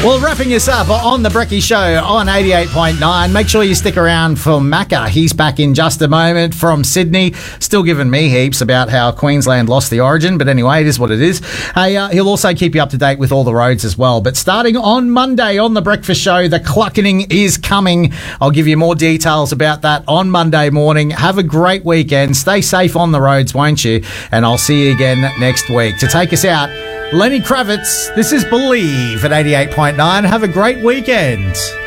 Well, wrapping us up on the Brekkie Show on 88.9. Make sure you stick around for Macca. He's back in just a moment from Sydney. Still giving me heaps about how Queensland lost the Origin, but anyway, it is what it is. He'll also keep you up to date with all the roads as well. But starting on Monday on the Breakfast Show, the Cluckening is coming. I'll give you more details about that on Monday morning. Have a great weekend. Stay safe on the roads, won't you? And I'll see you again next week. To take us out, Lenny Kravitz, this is Believe at 88.9. Have a great weekend.